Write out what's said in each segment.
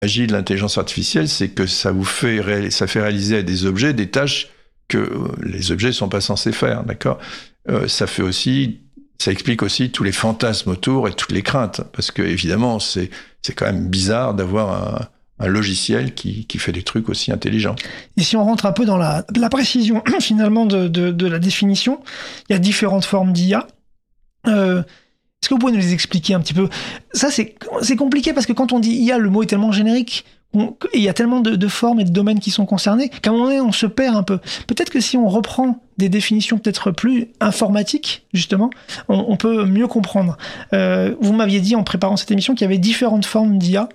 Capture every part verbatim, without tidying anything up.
magie de l'intelligence artificielle, c'est que ça vous fait, ré- ça fait réaliser à des objets des tâches que euh, les objets sont pas censés faire, d'accord. Euh, ça fait aussi, ça explique aussi tous les fantasmes autour et toutes les craintes, parce que évidemment, c'est c'est quand même bizarre d'avoir un, un logiciel qui qui fait des trucs aussi intelligents. Et si on rentre un peu dans la, la précision finalement de, de, de la définition, il y a différentes formes d'I A. Euh, Est-ce que vous pouvez nous les expliquer un petit peu? Ça, c'est, c'est compliqué parce que quand on dit I A, le mot est tellement générique, on, et il y a tellement de, de formes et de domaines qui sont concernés, qu'à un moment donné, on se perd un peu. Peut-être que si on reprend des définitions peut-être plus informatiques, justement, on, on peut mieux comprendre. Euh, vous m'aviez dit en préparant cette émission qu'il y avait différentes formes d'I A.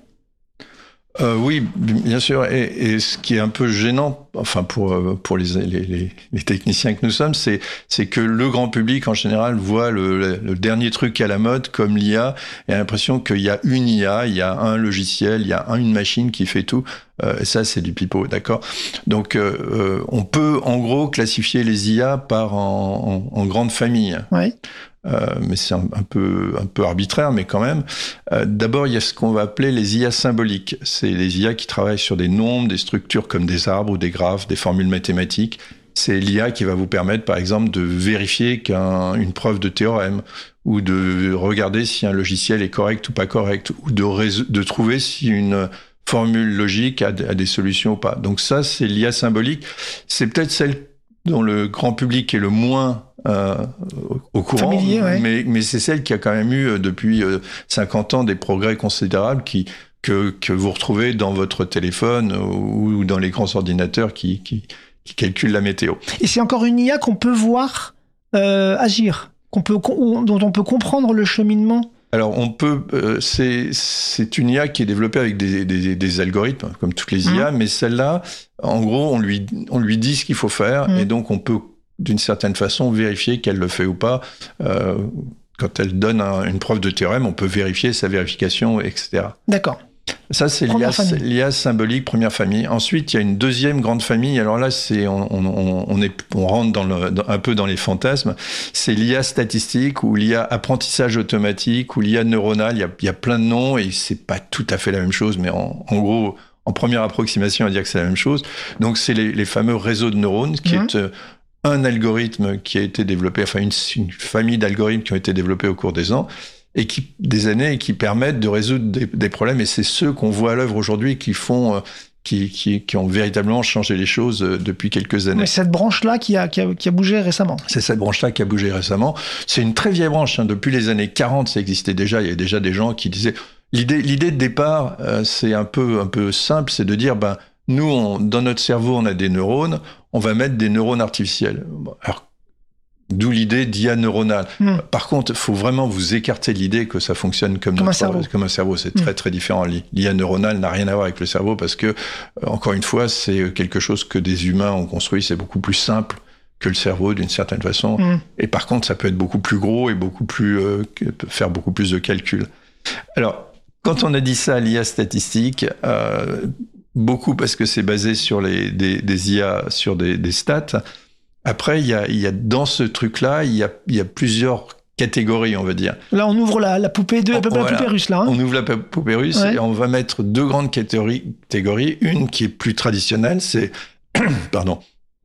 Euh, oui, bien sûr. Et, et ce qui est un peu gênant, enfin pour pour les les, les, les techniciens que nous sommes, c'est c'est que le grand public en général voit le, le, le dernier truc à la mode comme l'I A et a l'impression qu'il y a une I A, il y a un logiciel, il y a un, une machine qui fait tout. Euh, et ça, c'est du pipeau, d'accord. Donc, euh, on peut en gros classifier les I A par en, en, en grandes familles. Oui. Euh, mais c'est un, un peu un peu arbitraire, mais quand même. Euh, d'abord, il y a ce qu'on va appeler les I A symboliques. C'est les I A qui travaillent sur des nombres, des structures comme des arbres ou des graphes, des formules mathématiques. C'est l'I A qui va vous permettre, par exemple, de vérifier qu'une preuve de théorème, ou de regarder si un logiciel est correct ou pas correct, ou de, rés- de trouver si une formule logique a, a des solutions ou pas. Donc ça, c'est l'I A symbolique. C'est peut-être celle dont le grand public est le moins euh, au courant, Familier, ouais. mais, mais c'est celle qui a quand même eu depuis euh, cinquante ans des progrès considérables qui, que, que vous retrouvez dans votre téléphone ou dans les grands ordinateurs qui, qui, qui calculent la météo. Et c'est encore une I A qu'on peut voir euh, agir, qu'on peut, qu'on, dont on peut comprendre le cheminement. Alors, on peut, euh, c'est, c'est une I A qui est développée avec des, des, des algorithmes, comme toutes les I A, mmh. mais celle-là, en gros, on lui, on lui dit ce qu'il faut faire, mmh. et donc on peut, d'une certaine façon, vérifier qu'elle le fait ou pas. Euh, quand elle donne un, une preuve de théorème, on peut vérifier sa vérification, et cetera. D'accord. Ça, c'est l'I A, l'I A symbolique, première famille. Ensuite, il y a une deuxième grande famille. Alors là, c'est, on, on, on, est, on rentre dans le, dans, un peu dans les fantasmes. C'est l'I A statistique ou l'I A apprentissage automatique ou l'I A neuronale. Il y a, il y a plein de noms et c'est pas tout à fait la même chose, mais en, en gros, en première approximation, on va dire que c'est la même chose. Donc, c'est les, les fameux réseaux de neurones qui mmh. est euh, un algorithme qui a été développé, enfin une, une famille d'algorithmes qui ont été développés au cours des ans. Et qui, des années, et qui permettent de résoudre des, des problèmes. Et c'est ceux qu'on voit à l'œuvre aujourd'hui qui font, euh, qui, qui, qui ont véritablement changé les choses euh, depuis quelques années. Mais cette branche-là qui a, qui a, qui a bougé récemment. C'est cette branche-là qui a bougé récemment. C'est une très vieille branche, hein. Depuis les années quarante, ça existait déjà. Il y avait déjà des gens qui disaient... L'idée, l'idée de départ, euh, c'est un peu, un peu simple, c'est de dire, ben, nous, on, dans notre cerveau, on a des neurones, on va mettre des neurones artificiels. Alors, d'où l'idée d'I A neuronale. Mmh. Par contre, il faut vraiment vous écarter de l'idée que ça fonctionne comme, comme, notre, un, cerveau. comme un cerveau. C'est mmh. très, très différent. L'I A neuronale n'a rien à voir avec le cerveau parce que, euh, encore une fois, c'est quelque chose que des humains ont construit. C'est beaucoup plus simple que le cerveau, d'une certaine façon. Mmh. Et par contre, ça peut être beaucoup plus gros et beaucoup plus, euh, faire beaucoup plus de calculs. Alors, quand on a dit ça à l'I A statistique, euh, beaucoup parce que c'est basé sur les, des, des I A, sur des, des stats. Après, il y a, il y a dans ce truc-là, il y a, il y a plusieurs catégories, on va dire. Là, on ouvre la, la poupée de, la, voilà. la poupée russe, là. Hein. On ouvre la poupée russe ouais. et on va mettre deux grandes catégories. Une qui est plus traditionnelle, c'est, pardon,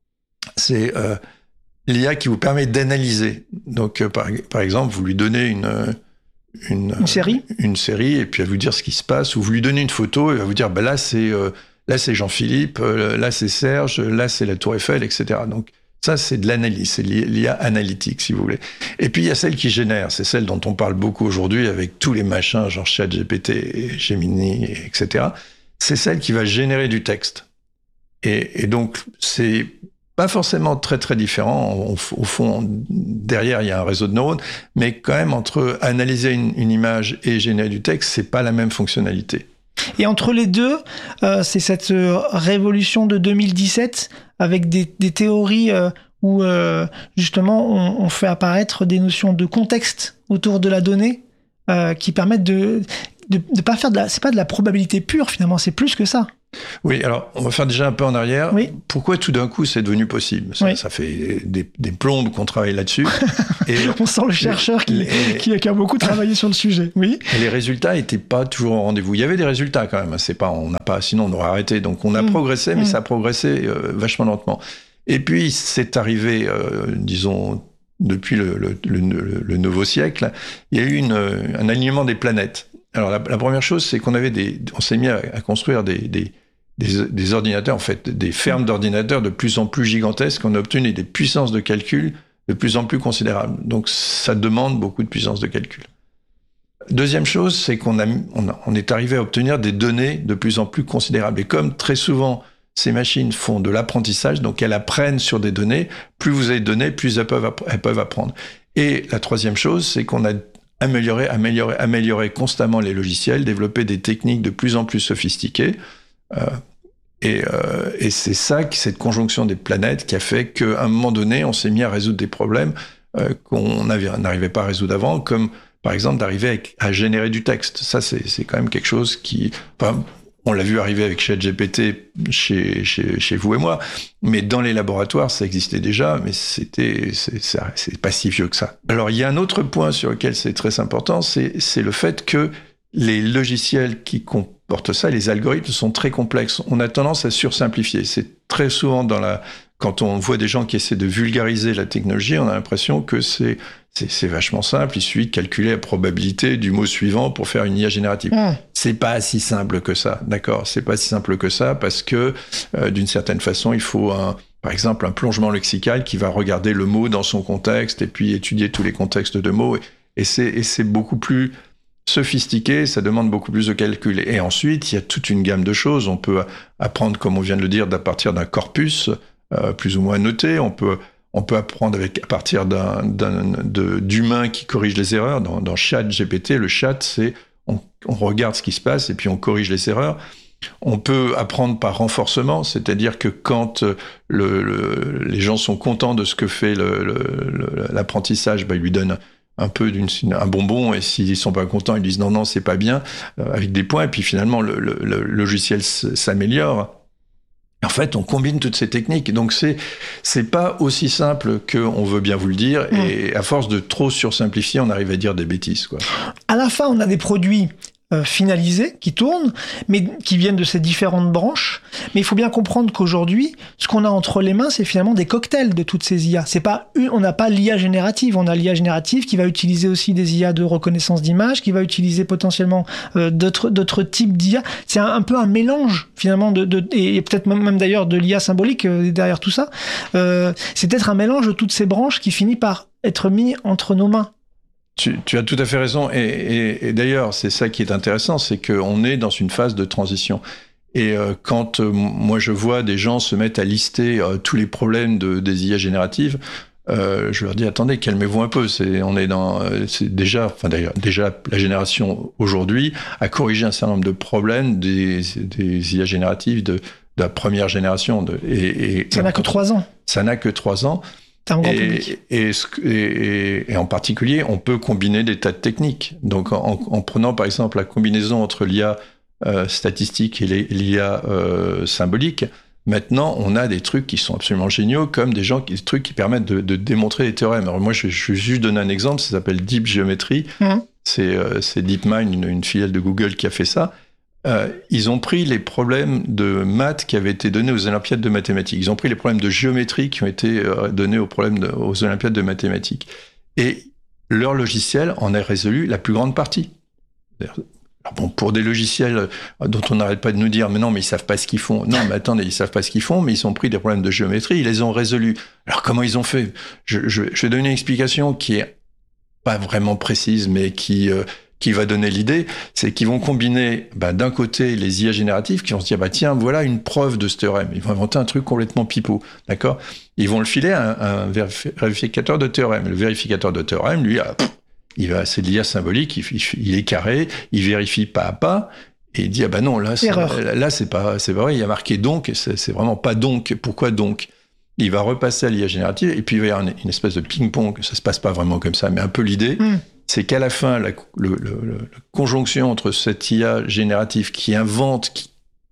c'est euh, l'I A qui vous permet d'analyser. Donc, euh, par, par exemple, vous lui donnez une une, une série, euh, une série, et puis elle va vous dire ce qui se passe. Ou vous lui donnez une photo, et elle va vous dire, bah là c'est euh, là c'est Jean-Philippe, euh, là c'est Serge, là c'est la Tour Eiffel, et cetera. Donc ça, c'est de l'analyse, c'est l'I A analytique, si vous voulez. Et puis, il y a celle qui génère, c'est celle dont on parle beaucoup aujourd'hui avec tous les machins, genre ChatGPT, Gemini, et cetera. C'est celle qui va générer du texte. Et, et donc, c'est pas forcément très, très différent. Au, au fond, derrière, il y a un réseau de neurones, mais quand même, entre analyser une, une image et générer du texte, c'est pas la même fonctionnalité. Et entre les deux, euh, c'est cette euh, révolution de deux mille dix-sept avec des, des théories euh, où euh, justement on, on fait apparaître des notions de contexte autour de la donnée euh, qui permettent de de, de pas faire de la, c'est pas de la probabilité pure finalement, c'est plus que ça. Oui, alors on va faire déjà un peu en arrière. Oui. Pourquoi tout d'un coup c'est devenu possible? Ça, oui. ça fait des, des plombes qu'on travaille là-dessus. Et on sent le chercheur qui, les, qui, qui a beaucoup travaillé sur le sujet. Oui. Et les résultats n'étaient pas toujours au rendez-vous. Il y avait des résultats quand même. C'est pas, on n'a pas, sinon on aurait arrêté. Donc on a mmh. progressé, mais mmh. ça a progressé euh, vachement lentement. Et puis c'est arrivé, euh, disons, depuis le, le, le, le, le nouveau siècle, il y a eu une, un alignement des planètes. Alors la, la première chose, c'est qu'on avait des, on s'est mis à, à construire des, des Des, des ordinateurs, en fait, des fermes d'ordinateurs de plus en plus gigantesques. On a obtenu des puissances de calcul de plus en plus considérables. Donc, ça demande beaucoup de puissance de calcul. Deuxième chose, c'est qu'on a, on, a, on est arrivé à obtenir des données de plus en plus considérables. Et comme très souvent, ces machines font de l'apprentissage, donc elles apprennent sur des données, plus vous avez de données, plus elles peuvent, elles peuvent apprendre. Et la troisième chose, c'est qu'on a amélioré, amélioré, amélioré constamment les logiciels, développé des techniques de plus en plus sophistiquées. Euh, et, euh, et c'est ça, cette conjonction des planètes qui a fait qu'à un moment donné, on s'est mis à résoudre des problèmes euh, qu'on n'arrivait pas à résoudre avant, comme par exemple d'arriver à, à générer du texte. Ça, c'est, c'est quand même quelque chose qui... Enfin, on l'a vu arriver avec ChatGPT chez, chez, chez vous et moi, mais dans les laboratoires, ça existait déjà, mais c'était, c'est, c'est, c'est pas si vieux que ça. Alors, il y a un autre point sur lequel c'est très important, c'est, c'est le fait que les logiciels qui comportent ça, les algorithmes sont très complexes. On a tendance à sursimplifier. C'est très souvent dans la, quand on voit des gens qui essaient de vulgariser la technologie, on a l'impression que c'est, c'est, c'est vachement simple. Il suffit de calculer la probabilité du mot suivant pour faire une I A générative. Mmh. C'est pas si simple que ça, d'accord? C'est pas si simple que ça parce que, euh, d'une certaine façon, il faut un, par exemple, un plongement lexical qui va regarder le mot dans son contexte et puis étudier tous les contextes de mots. Et, et c'est, et c'est beaucoup plus sophistiqué, ça demande beaucoup plus de calcul. Et ensuite, il y a toute une gamme de choses. On peut apprendre, comme on vient de le dire, à partir d'un corpus euh, plus ou moins noté. On peut, on peut apprendre avec, à partir d'un, d'un, de, d'humains qui corrigent les erreurs. Dans, dans ChatGPT, le chat, c'est on, on regarde ce qui se passe et puis on corrige les erreurs. On peut apprendre par renforcement, c'est-à-dire que quand le, le, les gens sont contents de ce que fait le, le, le, l'apprentissage, bah, ils lui donnent un peu d'une, un bonbon, et s'ils sont pas contents, ils disent non, non, c'est pas bien, euh, avec des points, et puis finalement, le, le, le logiciel s'améliore. En fait, on combine toutes ces techniques, donc c'est, c'est pas aussi simple qu'on veut bien vous le dire, mmh. et à force de trop sursimplifier, on arrive à dire des bêtises, quoi. À la fin, on a des produits Euh, finalisés, qui tournent, mais qui viennent de ces différentes branches. Mais il faut bien comprendre qu'aujourd'hui, ce qu'on a entre les mains, c'est finalement des cocktails de toutes ces I A. C'est pas une, on n'a pas l'I A générative, on a l'I A générative qui va utiliser aussi des I A de reconnaissance d'image, qui va utiliser potentiellement euh, d'autres, d'autres types d'I A. C'est un, un peu un mélange finalement de, de et peut-être même, même d'ailleurs de l'I A symbolique euh, derrière tout ça. Euh, c'est peut-être un mélange de toutes ces branches qui finit par être mis entre nos mains. Tu, tu as tout à fait raison. Et, et, et d'ailleurs, c'est ça qui est intéressant, c'est qu'on est dans une phase de transition. Et euh, quand euh, moi je vois des gens se mettre à lister euh, tous les problèmes de, des I A génératives, euh, je leur dis attendez, calmez-vous un peu. C'est, on est dans, euh, c'est déjà, enfin d'ailleurs, déjà la génération aujourd'hui a corrigé un certain nombre de problèmes des, des I A génératives de, de la première génération. De, et, et, ça n'a que trois ans. Ça n'a que trois ans. Et, et, et, et en particulier, on peut combiner des tas de techniques. Donc, en, en prenant par exemple la combinaison entre l'I A euh, statistique et les, l'I A euh, symbolique, maintenant, on a des trucs qui sont absolument géniaux, comme des, gens, des trucs qui permettent de, de démontrer des théorèmes. Alors moi, je, je vais juste donner un exemple, ça s'appelle Deep Geometry. Mmh. C'est, euh, c'est DeepMind, une, une filiale de Google, qui a fait ça. Euh, ils ont pris les problèmes de maths qui avaient été donnés aux Olympiades de mathématiques. Ils ont pris les problèmes de géométrie qui ont été euh, donnés aux, problèmes de, aux Olympiades de mathématiques. Et leur logiciel en a résolu la plus grande partie. Alors bon, pour des logiciels dont on n'arrête pas de nous dire « mais non, mais ils savent pas ce qu'ils font ». Non, mais attendez, ils savent pas ce qu'ils font, mais ils ont pris des problèmes de géométrie, ils les ont résolus. Alors comment ils ont fait ? je, je, je vais donner une explication qui est pas vraiment précise, mais qui... Euh, qui va donner l'idée, c'est qu'ils vont combiner bah, d'un côté les I A génératives qui vont se dire bah tiens voilà une preuve de ce théorème. Ils vont inventer un truc complètement pipeau, d'accord ? Ils vont le filer à un, un vérificateur de théorème. Le vérificateur de théorème, lui, ah, pff, il va, c'est de l'I A symbolique, il, il, il est carré, il vérifie pas à pas et il dit ah bah non là c'est, là, là c'est pas c'est pas vrai, il y a marqué donc, c'est, c'est vraiment pas donc. Pourquoi donc ? Il va repasser à l'I A générative et puis il va y avoir une, une espèce de ping-pong. Ça se passe pas vraiment comme ça, mais un peu l'idée. Mm. C'est qu'à la fin, la, le, le, le, la conjonction entre cette I A générative qui invente, qui,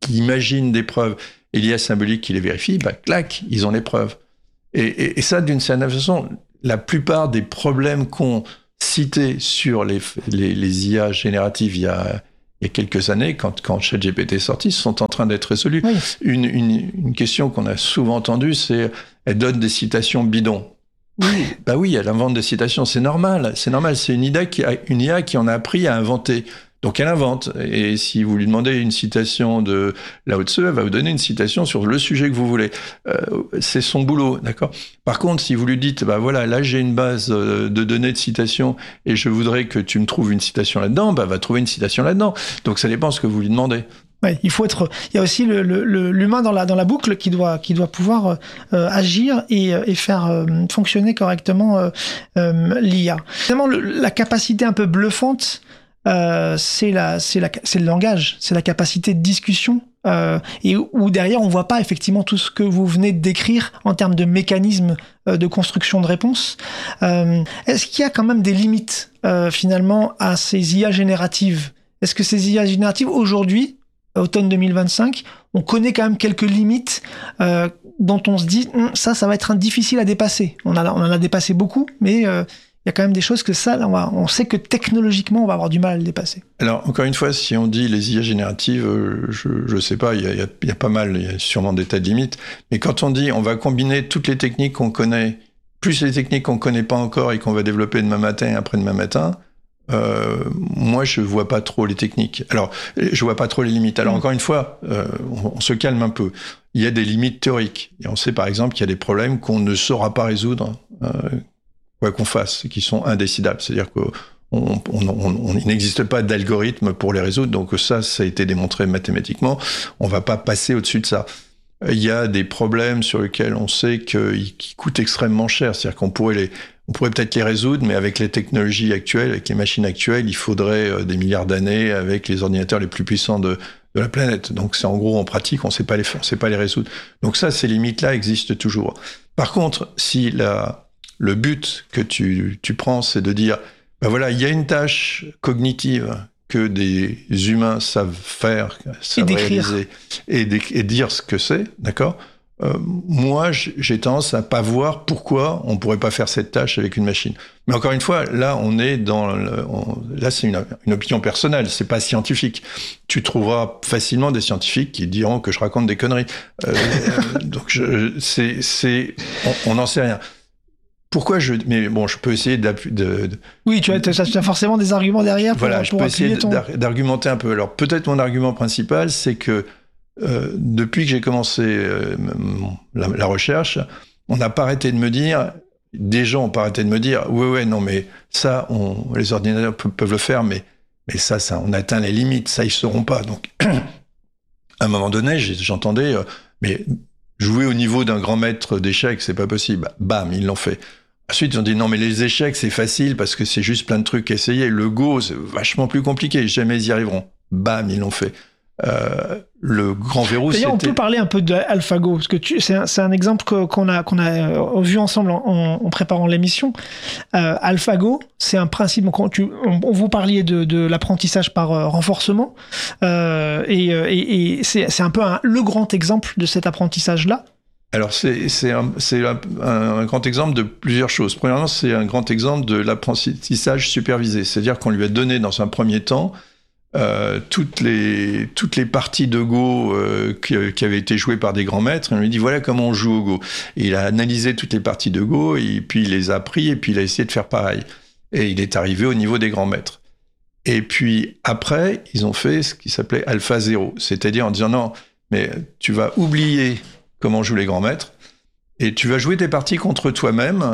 qui imaginent des preuves, et l'I A symbolique qui les vérifie, bah, clac, ils ont les preuves. Et, et, et ça, d'une certaine façon, la plupart des problèmes qu'on citait sur les, les, les I A génératives il y a, il y a quelques années, quand, quand ChatGPT est sorti, sont en train d'être résolus. Oui. Une, une, une question qu'on a souvent entendue, c'est elle donne des citations bidons. Oui, bah oui, elle invente des citations, c'est normal, c'est normal, c'est une I A qui a, une I A qui en a appris à inventer. Donc elle invente, et si vous lui demandez une citation de Lao Tzu, elle va vous donner une citation sur le sujet que vous voulez. Euh, c'est son boulot, d'accord ? Par contre, si vous lui dites, bah voilà, là j'ai une base de données de citations et je voudrais que tu me trouves une citation là-dedans, bah elle va trouver une citation là-dedans. Donc ça dépend de ce que vous lui demandez. Ouais, il faut être. Il y a aussi le, le, le, l'humain dans la dans la boucle qui doit qui doit pouvoir euh, agir et, et faire euh, fonctionner correctement euh, euh, l'I A. Finalement, le, la capacité un peu bluffante. Euh, c'est la, c'est la, c'est le langage, c'est la capacité de discussion, euh, et où derrière on voit pas effectivement tout ce que vous venez de décrire en termes de mécanismes euh, de construction de réponses. Euh, est-ce qu'il y a quand même des limites euh, finalement à ces I A génératives ? Est-ce que ces I A génératives aujourd'hui, automne deux mille vingt-cinq, on connaît quand même quelques limites euh, dont on se dit hm, ça, ça va être difficile à dépasser. On, a, on en a dépassé beaucoup, mais euh, il y a quand même des choses que ça, on, va, on sait que technologiquement, on va avoir du mal à le dépasser. Alors, encore une fois, si on dit les I A génératives, euh, je ne sais pas, il y a, y, y a pas mal, il y a sûrement des tas de limites. Mais quand on dit on va combiner toutes les techniques qu'on connaît, plus les techniques qu'on ne connaît pas encore et qu'on va développer demain matin et après-demain matin, euh, moi, je ne vois pas trop les techniques. Alors, je ne vois pas trop les limites. Alors, mmh. encore une fois, euh, on, on se calme un peu. Il y a des limites théoriques. Et on sait, par exemple, qu'il y a des problèmes qu'on ne saura pas résoudre, euh, quoi qu'on fasse, qui sont indécidables. C'est-à-dire qu'on on, on, on, il n'existe pas d'algorithme pour les résoudre, donc ça, ça a été démontré mathématiquement. On ne va pas passer au-dessus de ça. Il y a des problèmes sur lesquels on sait qu'ils coûtent extrêmement cher. C'est-à-dire qu'on pourrait les, on pourrait peut-être les résoudre, mais avec les technologies actuelles, avec les machines actuelles, il faudrait des milliards d'années avec les ordinateurs les plus puissants de, de la planète. Donc c'est en gros, en pratique, on ne sait pas les faire, on sait pas les résoudre. Donc ça, ces limites-là existent toujours. Par contre, si la Le but que tu, tu prends, c'est de dire, ben voilà, il y a une tâche cognitive que des humains savent faire, savent et réaliser, et, et dire ce que c'est, d'accord ? euh, Moi, j'ai tendance à pas voir pourquoi on pourrait pas faire cette tâche avec une machine. Mais encore une fois, là, on est dans, le, on, là, c'est une, une opinion personnelle, c'est pas scientifique. Tu trouveras facilement des scientifiques qui diront que je raconte des conneries. Euh, donc, je, c'est, c'est, on n'en sait rien. Pourquoi je... Mais bon, je peux essayer de... de oui, tu as, tu as forcément des arguments derrière pour, voilà, pour je peux essayer ton... d'argumenter un peu. Alors, peut-être mon argument principal, c'est que euh, depuis que j'ai commencé euh, la, la recherche, on n'a pas arrêté de me dire... Des gens n'ont pas arrêté de me dire « Ouais, ouais, non, mais ça, on, les ordinateurs peuvent, peuvent le faire, mais, mais ça, ça, on atteint les limites, ça, ils ne sauront pas. » Donc, à un moment donné, j'entendais euh, « Mais jouer au niveau d'un grand maître d'échecs, c'est pas possible. » Bam, ils l'ont fait. Ensuite, ils ont dit non, mais les échecs, c'est facile parce que c'est juste plein de trucs à essayer. Le Go, c'est vachement plus compliqué. Jamais ils y arriveront. Bam, ils l'ont fait. Euh, le grand verrou, D'ailleurs, c'était... on peut parler un peu d'AlphaGo, parce que tu, c'est, un, c'est un exemple que, qu'on a, qu'on a vu ensemble en, en, en préparant l'émission. Euh, AlphaGo, c'est un principe... On, tu, on, on vous parliez de, de l'apprentissage par euh, renforcement, euh, et, et, et c'est, c'est un peu un, le grand exemple de cet apprentissage-là. Alors, c'est, c'est, un, c'est un, un grand exemple de plusieurs choses. Premièrement, c'est un grand exemple de l'apprentissage supervisé. C'est-à-dire qu'on lui a donné, dans un premier temps, euh, toutes, les, toutes les parties de Go euh, qui, qui avaient été jouées par des grands maîtres. Et on lui dit, voilà comment on joue au Go. Et il a analysé toutes les parties de Go, et puis il les a appris, et puis il a essayé de faire pareil. Et il est arrivé au niveau des grands maîtres. Et puis, après, ils ont fait ce qui s'appelait Alpha zéro. C'est-à-dire en disant, non, mais tu vas oublier... comment jouent les grands maîtres, et tu vas jouer tes parties contre toi-même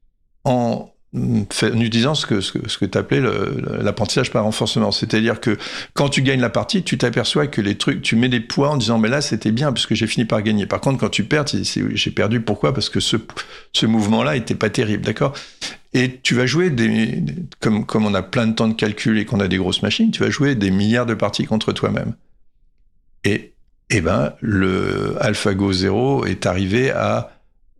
en, en utilisant ce que, ce que, ce que tu appelais le, l'apprentissage par renforcement. C'est-à-dire que quand tu gagnes la partie, tu t'aperçois que les trucs, tu mets des points en disant « mais là, c'était bien, puisque j'ai fini par gagner ». Par contre, quand tu perds, c'est, c'est, j'ai perdu, pourquoi ? Parce que ce, ce mouvement-là n'était pas terrible, d'accord ? Et tu vas jouer, des, comme, comme on a plein de temps de calcul et qu'on a des grosses machines, tu vas jouer des milliards de parties contre toi-même. Et eh ben, le AlphaGo zéro est arrivé à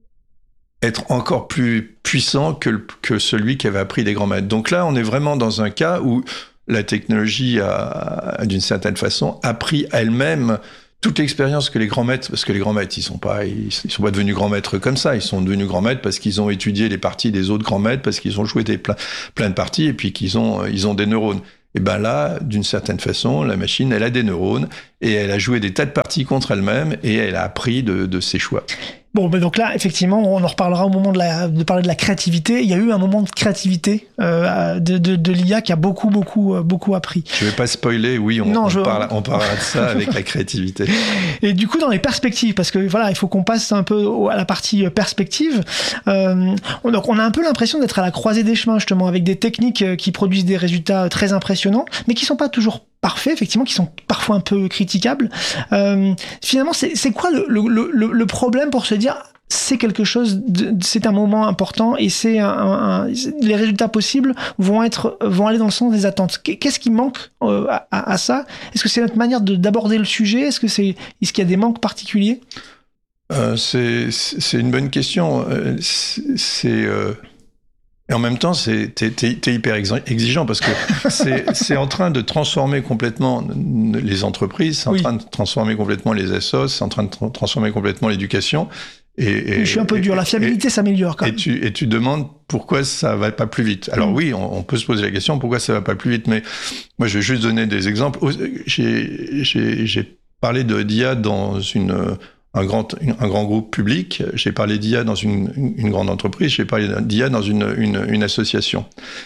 être encore plus puissant que, le, que celui qui avait appris des grands maîtres. Donc là, on est vraiment dans un cas où la technologie a, d'une certaine façon, appris elle-même toute l'expérience que les grands maîtres, parce que les grands maîtres, ils sont pas, ils, ils sont pas devenus grands maîtres comme ça, ils sont devenus grands maîtres parce qu'ils ont étudié les parties des autres grands maîtres, parce qu'ils ont joué des plein, plein de parties et puis qu'ils ont, ils ont des neurones. Et ben là, d'une certaine façon, la machine, elle a des neurones et elle a joué des tas de parties contre elle-même et elle a appris de, de ses choix. Bon, ben donc là, effectivement, on en reparlera au moment de, la, de parler de la créativité. Il y a eu un moment de créativité euh, de, de, de l'I A qui a beaucoup, beaucoup, beaucoup appris. Je ne vais pas spoiler, oui, on, non, on, je... parle, on parlera de ça avec la créativité. Et du coup, dans les perspectives, parce que voilà, il faut qu'on passe un peu à la partie perspective. Euh, on, donc, on a un peu l'impression d'être à la croisée des chemins, justement, avec des techniques qui produisent des résultats très impressionnants, mais qui ne sont pas toujours parfaits, effectivement, qui sont parfois un peu critiquables. Euh, finalement, c'est, c'est quoi le, le, le, le problème pour se dire c'est quelque chose, de, c'est un moment important et c'est un, un, un, les résultats possibles vont être vont aller dans le sens des attentes. Qu'est-ce qui manque euh, à, à ça? Est-ce que c'est notre manière de, d'aborder le sujet? Est-ce que c'est est-ce qu'il y a des manques particuliers? euh, c'est, c'est une bonne question. C'est, c'est euh... Et en même temps, c'est, t'es, t'es, t'es hyper exigeant parce que c'est, c'est en train de transformer complètement les entreprises, c'est en oui. train de transformer complètement les S O S, c'est en train de tra- transformer complètement l'éducation. Et, et, je suis un peu et, dur, la fiabilité et, s'améliore quand même. Et tu, et tu demandes pourquoi ça va pas plus vite. Alors mmh. oui, on, on peut se poser la question pourquoi ça va pas plus vite, mais moi je vais juste donner des exemples. J'ai, j'ai, j'ai parlé de d'I A dans une... Un grand, un grand groupe public, j'ai parlé d'I A dans une, une, une grande entreprise, j'ai parlé d'I A dans une, une, une association.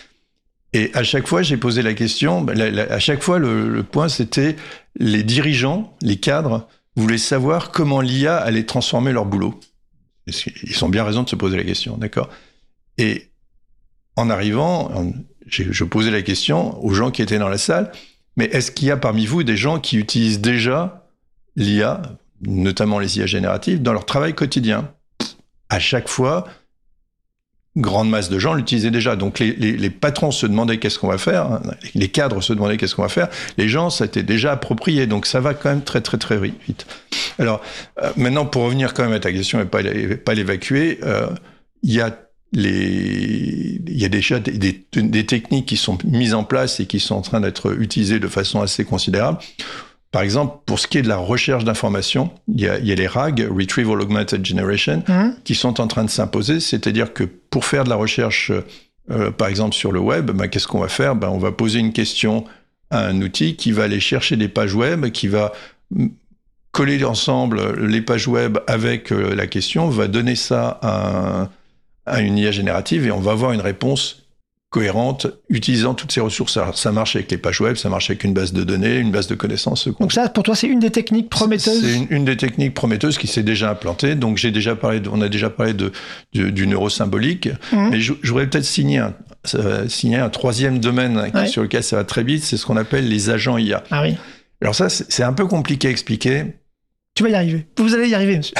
Et à chaque fois, j'ai posé la question, la, la, à chaque fois, le, le point, c'était les dirigeants, les cadres, voulaient savoir comment l'I A allait transformer leur boulot. Ils ont bien raison de se poser la question, d'accord ? Et en arrivant, j'ai, je posais la question aux gens qui étaient dans la salle, mais est-ce qu'il y a parmi vous des gens qui utilisent déjà l'I A, notamment les I A génératives, dans leur travail quotidien? À chaque fois, grande masse de gens l'utilisaient déjà. Donc les, les, les patrons se demandaient qu'est-ce qu'on va faire, hein, les cadres se demandaient qu'est-ce qu'on va faire, les gens, ça était déjà approprié, donc ça va quand même très très très vite. Alors euh, maintenant, pour revenir quand même à ta question et pas, pas l'évacuer, euh, il y a les, il y a déjà des, des, des techniques qui sont mises en place et qui sont en train d'être utilisées de façon assez considérable. Par exemple, pour ce qui est de la recherche d'informations, il y a, il y a les R A G, Retrieval Augmented Generation, mmh. qui sont en train de s'imposer. C'est-à-dire que pour faire de la recherche, euh, par exemple sur le web, ben, qu'est-ce qu'on va faire? Ben, on va poser une question à un outil qui va aller chercher des pages web, qui va coller ensemble les pages web avec euh, la question, va donner ça à, un, à une I A générative et on va avoir une réponse cohérente, utilisant toutes ces ressources. Alors, ça marche avec les pages web, ça marche avec une base de données, une base de connaissances. Donc ça, pour toi, c'est une des techniques prometteuses? C'est une, une des techniques prometteuses qui s'est déjà implantée. Donc j'ai déjà parlé, de, on a déjà parlé de, de du neurosymbolique, mmh. mais je, je voudrais peut-être signer un, euh, signer un troisième domaine ouais. sur lequel ça va très vite, c'est ce qu'on appelle les agents I A. Ah oui. Alors ça, c'est, c'est un peu compliqué à expliquer. Tu vas y arriver. Vous allez y arriver, monsieur.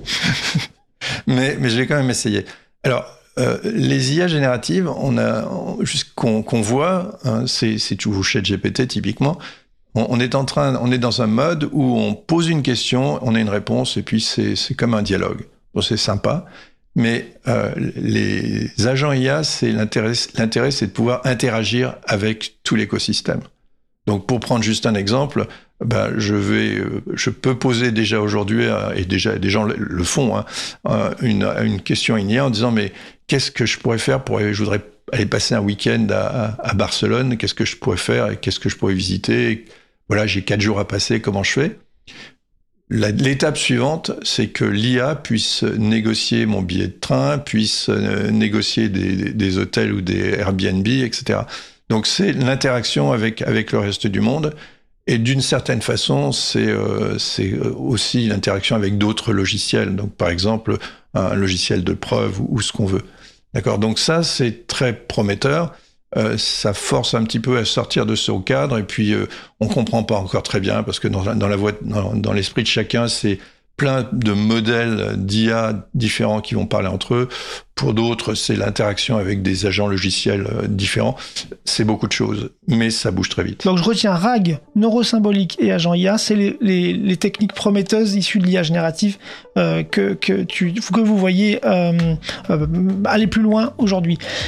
mais, mais je vais quand même essayer. Alors, Euh, les I A génératives, on a, qu'on, qu'on voit, hein, c'est, c'est toujours ChatGPT typiquement. On, on est en train, on est dans un mode où on pose une question, on a une réponse, et puis c'est, c'est comme un dialogue. Bon, c'est sympa, mais euh, les agents I A, c'est l'intérêt, l'intérêt, c'est de pouvoir interagir avec tout l'écosystème. Donc, pour prendre juste un exemple, ben, je vais, je peux poser déjà aujourd'hui, et déjà des gens le font, hein, une, une question à une I A en disant mais qu'est-ce que je pourrais faire pour, je voudrais aller passer un week-end à, à Barcelone, qu'est-ce que je pourrais faire et qu'est-ce que je pourrais visiter, voilà, j'ai quatre jours à passer, comment je fais? La, l'étape suivante, c'est que l'I A puisse négocier mon billet de train, puisse euh, négocier des, des, des hôtels ou des Airbnb, et cetera. Donc c'est l'interaction avec, avec le reste du monde. Et d'une certaine façon, c'est, euh, c'est aussi l'interaction avec d'autres logiciels. Donc par exemple, un logiciel de preuve ou, ou ce qu'on veut. D'accord ? Donc ça, c'est très prometteur. Euh, ça force un petit peu à sortir de son cadre. Et puis, euh, on comprend pas encore très bien parce que dans, la, dans, la voie, dans, dans l'esprit de chacun, c'est plein de modèles d'I A différents qui vont parler entre eux. Pour d'autres, c'est l'interaction avec des agents logiciels différents. C'est beaucoup de choses, mais ça bouge très vite. Donc je retiens R A G, neurosymbolique et agent I A, c'est les, les, les techniques prometteuses issues de l'I A générative euh, que, que, tu, que vous voyez euh, euh, aller plus loin aujourd'hui.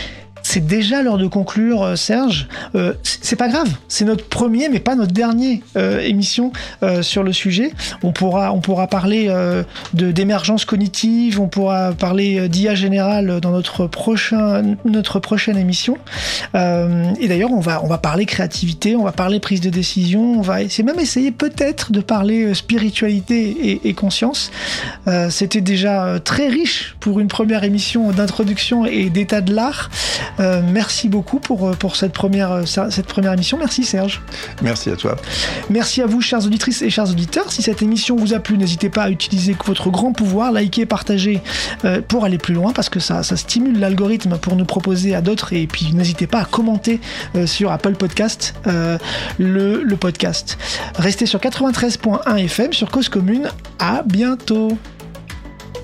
C'est déjà l'heure de conclure, euh, Serge. Euh, c'est pas grave, c'est notre premier, mais pas notre dernier euh, émission euh, sur le sujet. On pourra, on pourra parler euh, de, d'émergence cognitive, on pourra parler d'I A générale dans notre, prochain, notre prochaine émission. Euh, et d'ailleurs, on va, on va parler créativité, on va parler prise de décision, on va essayer, même essayer peut-être de parler spiritualité et, et conscience. Euh, c'était déjà très riche pour une première émission d'introduction et d'état de l'art. Euh, merci beaucoup pour, pour cette, première, cette première émission. Merci Serge. Merci à toi. Merci à vous, chères auditrices et chers auditeurs. Si cette émission vous a plu, n'hésitez pas à utiliser votre grand pouvoir, liker, partager euh, pour aller plus loin, parce que ça, ça stimule l'algorithme pour nous proposer à d'autres. Et puis n'hésitez pas à commenter euh, sur Apple Podcast euh, le, le podcast. Restez sur quatre-vingt-treize point un F M sur Cause Commune. À bientôt.